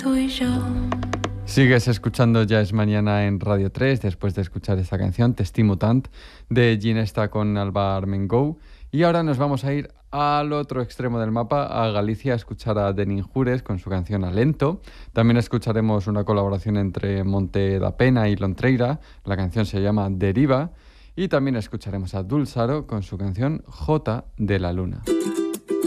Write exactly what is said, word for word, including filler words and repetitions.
tú y yo. Sigues escuchando Ya es Mañana en Radio tres después de escuchar esta canción, Testimutant, de Ginesta con Alba Armengou. Y ahora nos vamos a ir al otro extremo del mapa, a Galicia, a escuchar a Denin Jures con su canción Alento. También escucharemos una colaboración entre Monte da Pena y Lontreira. La canción se llama Deriva. Y también escucharemos a Dulzaro con su canción Jota de la Luna.